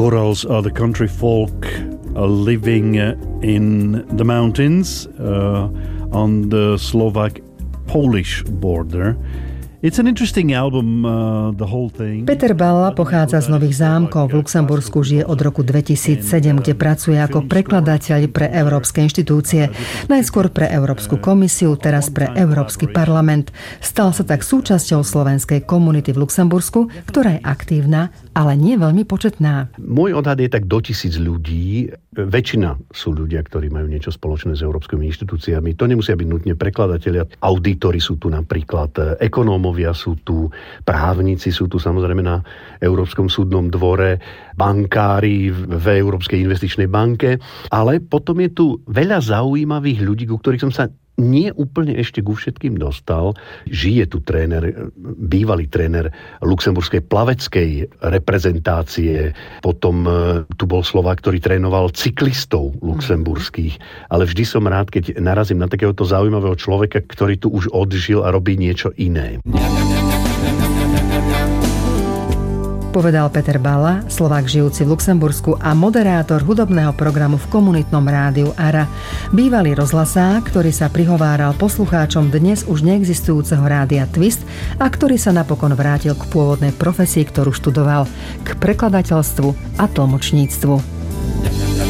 Gorals are the country folk living in the mountains on the Slovak-Polish border. It's an interesting album, the whole thing. Peter Balla pochádza z Nových Zámkov. V Luxembursku žije od roku 2007, kde pracuje ako prekladateľ pre európske inštitúcie. Najskôr pre Európsku komisiu, teraz pre Európsky parlament. Stal sa tak súčasťou slovenskej komunity v Luxembursku, ktorá je aktívna, ale nie veľmi početná. Môj odhad je tak do 1000 ľudí. Väčšina sú ľudia, ktorí majú niečo spoločné s európskymi inštitúciami. To nemusia byť nutne prekladatelia. Auditori sú tu napríklad, ekonómovia sú tu, právnici sú tu samozrejme na Európskom súdnom dvore, bankári v Európskej investičnej banke. Ale potom je tu veľa zaujímavých ľudí, ku ktorých som sa nie úplne ešte ku všetkým dostal. Žije tu bývalý tréner luxemburskej plaveckej reprezentácie. Potom tu bol Slovák, ktorý trénoval cyklistov luxemburských. Ale vždy som rád, keď narazím na takéhoto zaujímavého človeka, ktorý tu už odžil a robí niečo iné. Povedal Peter Balla, Slovák žijúci v Luxembursku a moderátor hudobného programu v komunitnom rádiu ARA. Bývalý rozhlasák, ktorý sa prihováral poslucháčom dnes už neexistujúceho rádia Twist a ktorý sa napokon vrátil k pôvodnej profesii, ktorú študoval, k prekladateľstvu a tlmočníctvu.